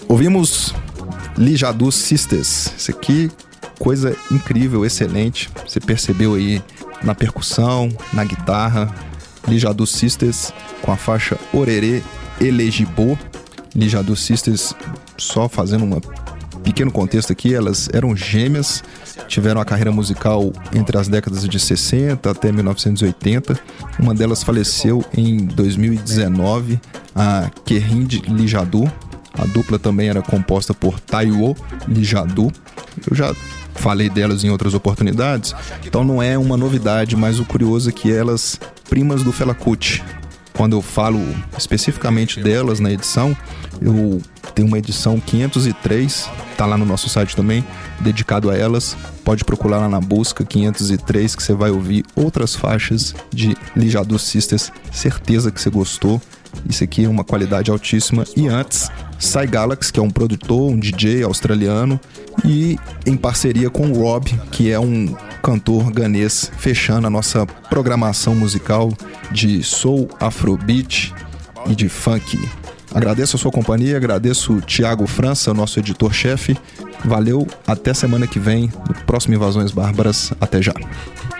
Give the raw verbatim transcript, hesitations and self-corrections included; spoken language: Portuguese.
Ouvimos Lijadu Sisters. Isso aqui, coisa incrível, excelente. Você percebeu aí na percussão, na guitarra. Lijadu Sisters com a faixa Orerê Elegibo. Lijadu Sisters, só fazendo um pequeno contexto aqui, elas eram gêmeas, tiveram a carreira musical entre as décadas de sessenta até mil novecentos e oitenta. Uma delas faleceu em dois mil e dezenove, a Kehinde Lijadu. A dupla também era composta por Taiwo Lijadu. Eu já falei delas em outras oportunidades, então não é uma novidade, mas o curioso é que elas, primas do Fela Kuti. Quando eu falo especificamente delas na edição, eu tenho uma edição quinhentos e três, tá lá no nosso site também, dedicado a elas. Pode procurar lá na busca quinhentos e três que você vai ouvir outras faixas de Lijadu Sisters. Certeza que você gostou. Isso aqui é uma qualidade altíssima. E antes, Sai Galaxy, que é um produtor, um D J australiano, e em parceria com o Rob, que é um cantor ganês, fechando a nossa programação musical de soul, afrobeat e de funk. Agradeço a sua companhia, agradeço o Thiago França, nosso editor-chefe. Valeu, até semana que vem, no próximo Invasões Bárbaras. Até já.